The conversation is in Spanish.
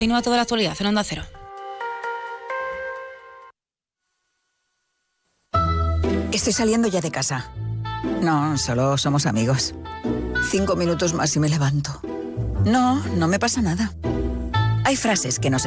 Continúa toda la actualidad en Onda Cero. Estoy saliendo ya de casa. No, solo somos amigos. 5 minutos más y me levanto. No me pasa nada. Hay frases que no se